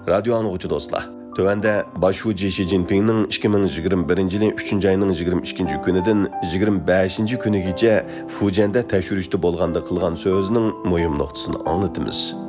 Radio anlıqçı dostlar. Tövəndə Başçı Xi Jinping'nin 2021 yılın 3. ayının 22. günüdən 25. günügəcə Fujian'da təşürüşdə bolğanda qılğan sözünün mühim nöqtəsini anlatımız.